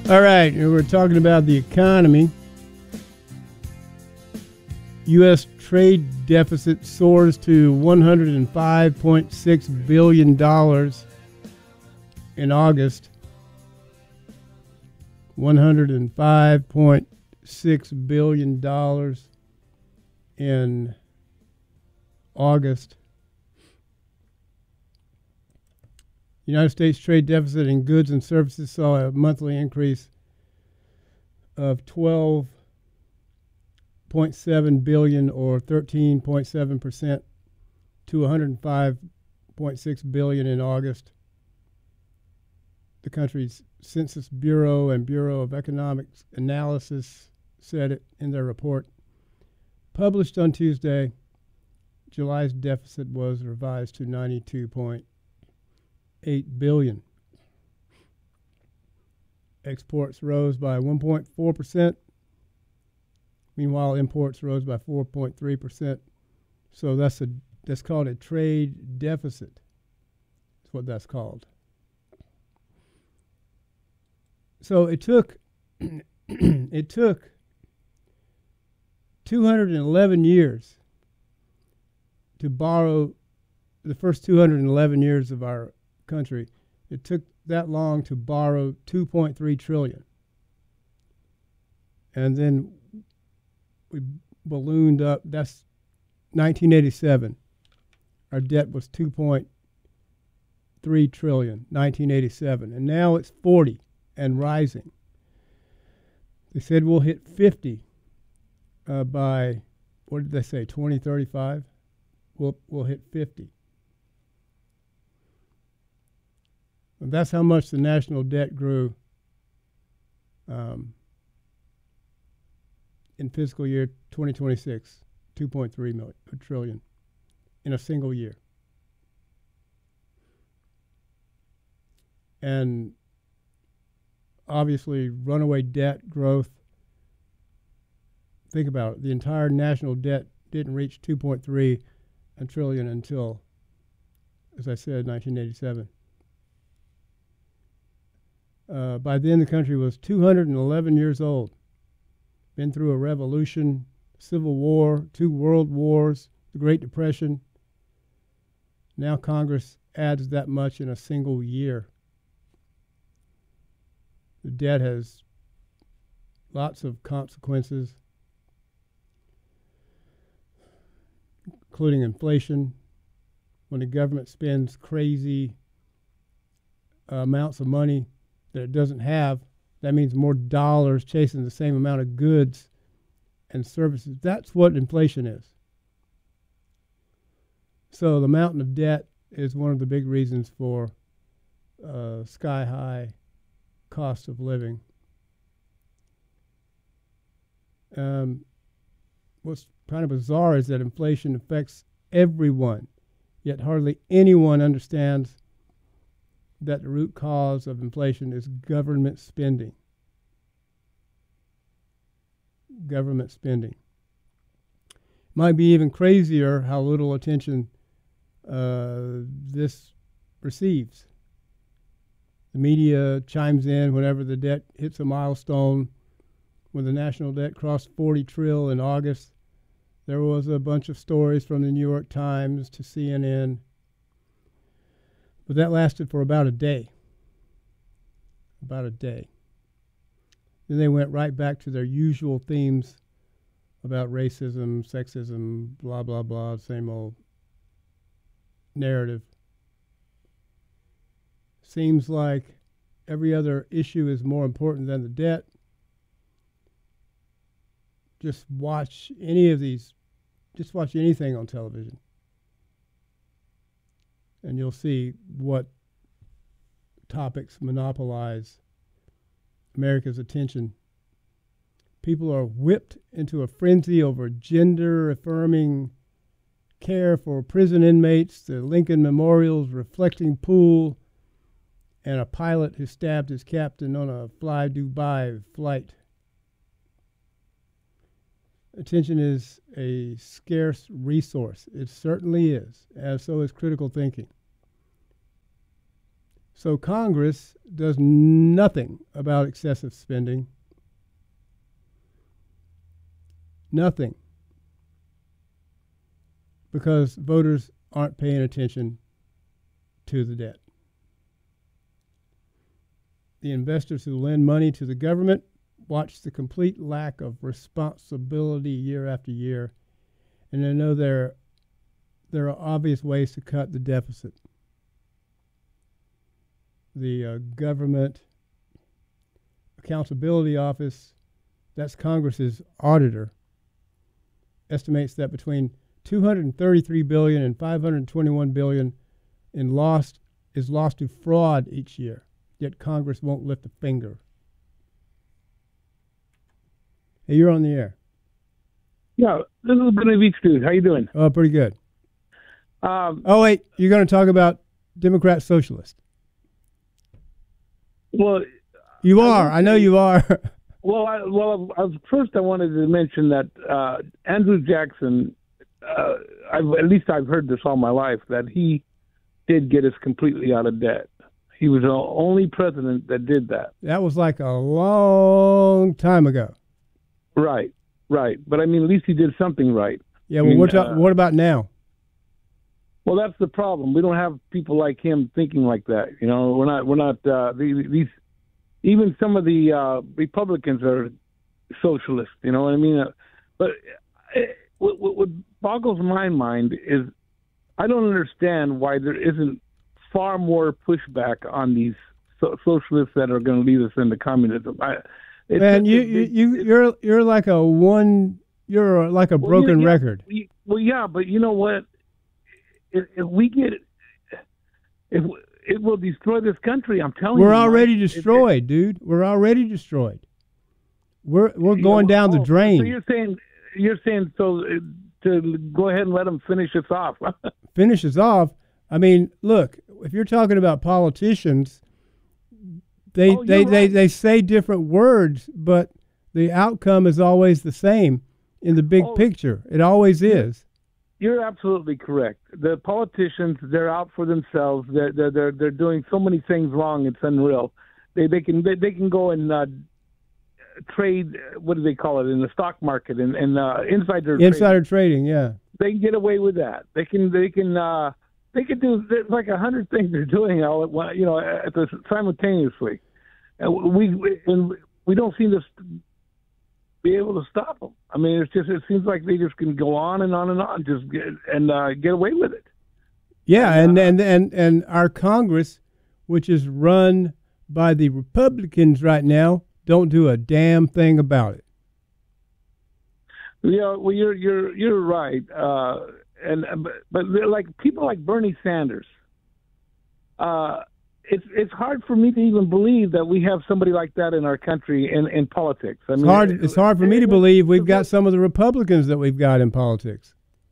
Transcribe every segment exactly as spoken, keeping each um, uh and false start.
All right, we're talking about the economy. U S trade deficit soars to one hundred five point six billion dollars in August. one hundred five point six billion dollars in August. United States trade deficit in goods and services saw a monthly increase of twelve point seven billion dollars or thirteen point seven percent to one hundred five point six billion dollars in August. The country's Census Bureau and Bureau of Economic Analysis said it in their report. Published on Tuesday, July's deficit was revised to ninety-two point eight billion dollars. Exports rose by one point four percent. Meanwhile, imports rose by four point three percent. So that's a that's called a trade deficit. That's what that's called. So it took it took two hundred eleven years to borrow the first two hundred eleven years of our country. It took that long to borrow two point three trillion dollars. And then we ballooned up. That's nineteen eighty-seven. Our debt was two point three trillion dollars, nineteen eighty-seven. And now it's forty and rising. They said we'll hit fifty uh, by, what did they say, twenty thirty-five? We'll, we'll hit fifty. And that's how much the national debt grew um, in fiscal year twenty twenty-six, two point three million, a trillion in a single year. And obviously, runaway debt growth. Think about it. The entire national debt didn't reach two point three trillion until, as I said, nineteen eighty-seven. Uh, by then, the country was two hundred eleven years old. Been through a revolution, civil war, two world wars, the Great Depression. Now Congress adds that much in a single year. The debt has lots of consequences, including inflation. When the government spends crazy uh, amounts of money that it doesn't have, that means more dollars chasing the same amount of goods and services. That's what inflation is. So the mountain of debt is one of the big reasons for uh, sky-high cost of living. Um, what's kind of bizarre is that inflation affects everyone, yet hardly anyone understands that the root cause of inflation is government spending. Government spending. Might be even crazier how little attention uh, this receives. The media chimes in whenever the debt hits a milestone. When the national debt crossed forty trillion in August, there was a bunch of stories from the New York Times to C N N. But that lasted for about a day. About a day. Then they went right back to their usual themes about racism, sexism, blah, blah, blah, same old narrative. Seems like every other issue is more important than the debt. Just watch any of these, just watch anything on television, and you'll see what topics monopolize America's attention. People are whipped into a frenzy over gender-affirming care for prison inmates, the Lincoln Memorial's reflecting pool, and a pilot who stabbed his captain on a Fly Dubai flight. Attention is a scarce resource. It certainly is, as so is critical thinking. So Congress does nothing about excessive spending. Nothing. Because voters aren't paying attention to the debt. The investors who lend money to the government watch the complete lack of responsibility year after year, and they know there, there are obvious ways to cut the deficit. The uh, Government Accountability Office, that's Congress's auditor, estimates that between two hundred thirty-three billion dollars and five hundred twenty-one billion dollars in lost is lost to fraud each year. Yet Congress won't lift a finger. Hey, you're on the air. Yeah, this is Benny Beach Dude. How you doing? Oh, pretty good. Um, oh, wait, you're going to talk about Democrat Socialist. Well, you are. I, I know you are. well, I, well, I, first I wanted to mention that uh, Andrew Jackson, uh, I've, at least I've heard this all my life, that he did get us completely out of debt. He was the only president that did that. That was like a long time ago. Right, right. But I mean, at least he did something right. Yeah, well, I mean, what, uh, what about now? Well, that's the problem. We don't have people like him thinking like that. You know, we're not, we're not, uh, these, even some of the uh, Republicans are socialists, you know what I mean? Uh, but it, what, what boggles my mind is I don't understand why there isn't far more pushback on these so- socialists that are going to lead us into communism. I, it's Man, you, you, you, you're, you're like a one, you're like a well, broken yeah, record. We, well, yeah, but you know what? If, if we get, if it will destroy this country, I'm telling we're you. We're already Mike, destroyed, it, dude. We're already destroyed. We're we're going know, down oh, the drain. So you're saying you're saying so to go ahead and let them finish us off. Finish us off. I mean, look, if you're talking about politicians, they oh, they, right. they they say different words, but the outcome is always the same in the big oh, picture. It always is. You're absolutely correct. The politicians, they're out for themselves. They're they're they're, they're doing so many things wrong. It's unreal. They they can they, they can go and uh, trade. What do they call it in the stock market and and uh, insider insider trading. trading. Yeah, they can get away with that. They can they can uh, they can do there's like a hundred things they're doing all at one, you know, at the simultaneously. And we we, and we don't seem to be able to stop them. I mean, it's just it seems like they just can go on and on and on, just get, and uh, get away with it. Yeah, and, and, uh, and and and our Congress, which is run by the Republicans right now, don't do a damn thing about it. Yeah, well, you're you're you're right, uh, and but, but like people like Bernie Sanders, uh, it's it's hard for me to even believe that we have somebody like that in our country in, in politics. I it's mean, hard. It's hard for me to believe we've got it, some of the Republicans that we've got in politics.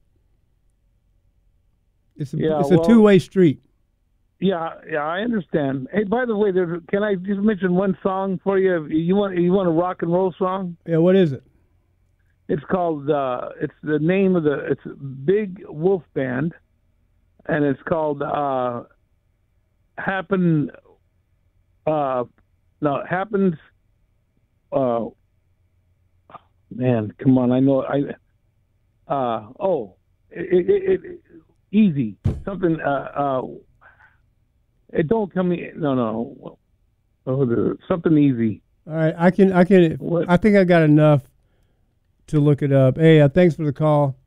It's a, yeah, it's a well, two-way street. Yeah, yeah, I understand. Hey, by the way, there, can I just mention one song for you? You want you want a rock and roll song? Yeah, what is it? It's called. Uh, it's the name of the. It's Big Wolf Band, and it's called uh, Happen. Uh, no, happens. Uh, man, come on! I know. I. Uh, oh, it, it, it, easy something. Uh, uh, It don't come in. No, no. Oh, something easy. All right, I can. I can. What? I think I got enough to look it up. Hey, uh, thanks for the call.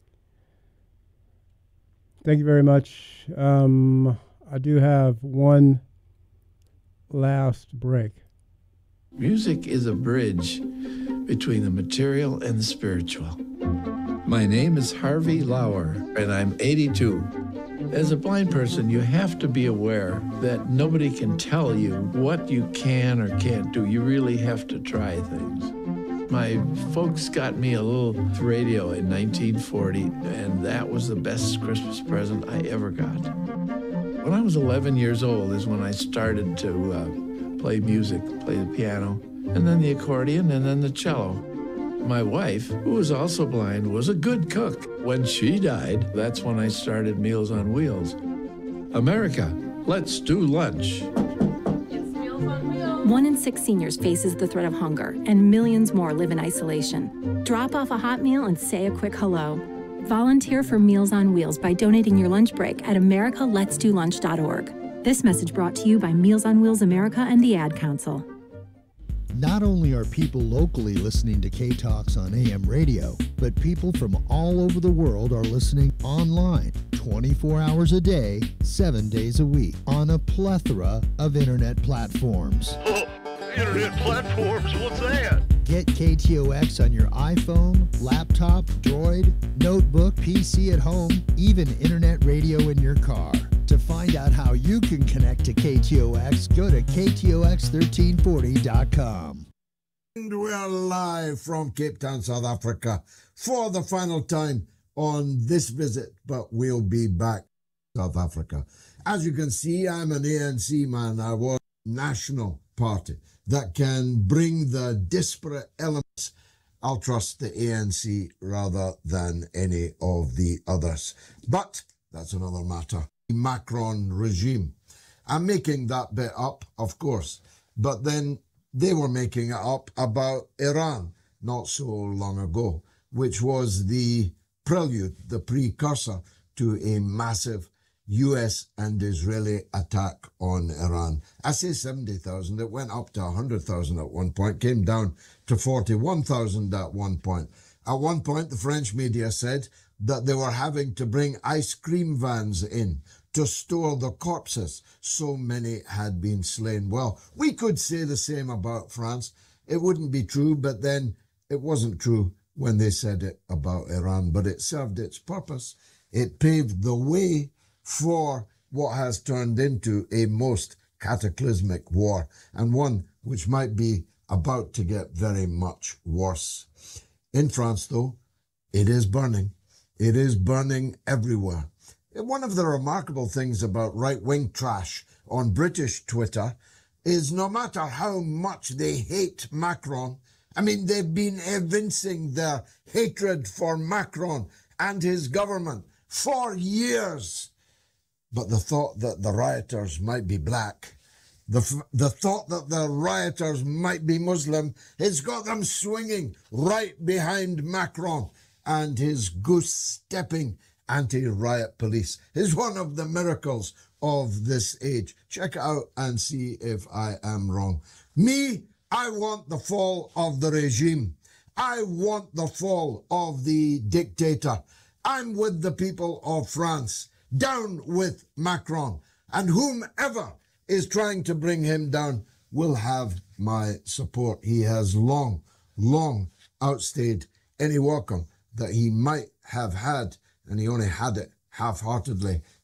Thank you very much. Um, I do have one last break. Music is a bridge between the material and the spiritual. My name is Harvey Lauer, and I'm eighty-two. As a blind person, you have to be aware that nobody can tell you what you can or can't do. You really have to try things. My folks got me a little radio in nineteen forty, and that was the best Christmas present I ever got. When I was eleven years old is when I started to uh, play music, play the piano, and then the accordion, and then the cello. My wife, who was also blind, was a good cook. When she died, that's when I started Meals on Wheels. America Let's do lunch. One in six seniors faces the threat of hunger, and millions more live in isolation. Drop off a hot meal and say a quick hello. Volunteer for Meals on Wheels by donating your lunch break at america lets do lunch dot org. This message brought to you by Meals on Wheels America and the Ad Council. Not only are people locally listening to K-Talks on A M radio, but people from all over the world are listening online twenty-four hours a day, seven days a week on a plethora of internet platforms. Oh, internet platforms? What's that? Get K T O X on your iPhone, laptop, Droid, notebook, P C at home, even internet radio in your car. To find out how you can connect to K T O X, go to K T O X thirteen forty dot com. And we're live from Cape Town, South Africa for the final time on this visit, but we'll be back in South Africa. As you can see, I'm an A N C man. I was national party that can bring the disparate elements. I'll trust the A N C rather than any of the others. But that's another matter. The Macron regime. I'm making that bit up, of course, but then they were making it up about Iran not so long ago, which was the prelude, the precursor to a massive U S and Israeli attack on Iran. I say seventy thousand, it went up to one hundred thousand at one point, came down to forty-one thousand at one point. At one point, the French media said that they were having to bring ice cream vans in to store the corpses. So many had been slain. Well, we could say the same about France. It wouldn't be true, but then it wasn't true when they said it about Iran, but it served its purpose. It paved the way for what has turned into a most cataclysmic war, and one which might be about to get very much worse. In France, though, it is burning. It is burning everywhere. One of the remarkable things about right-wing trash on British Twitter is no matter how much they hate Macron, I mean, they've been evincing their hatred for Macron and his government for years. But the thought that the rioters might be black, the, the thought that the rioters might be Muslim, has got them swinging right behind Macron and his goose-stepping anti-riot police is one of the miracles of this age. Check it out and see if I am wrong. Me, I want the fall of the regime. I want the fall of the dictator. I'm with the people of France. Down with Macron. And whomever is trying to bring him down will have my support. He has long, long outstayed any welcome that he might have had, and he only had it half-heartedly